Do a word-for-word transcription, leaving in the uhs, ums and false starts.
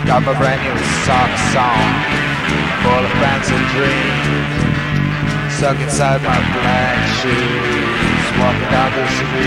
Got my brand new socks on, full of fancy dreams, stuck inside my black shoes, walking down the street.